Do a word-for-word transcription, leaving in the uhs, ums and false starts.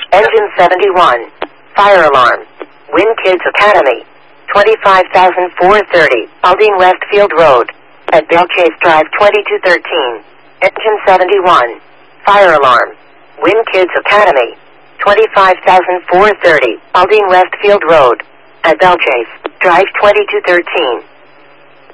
Engine seventy-one. Fire alarm. Win Kids Academy. twenty-five thousand four hundred thirty. Aldine Westfield Road. At Belchase Drive twenty-two thirteen. Engine seventy-one. Fire alarm. Win Kids Academy. twenty-five thousand four hundred thirty. Aldine Westfield Road. At Belchase Drive twenty-two thirteen.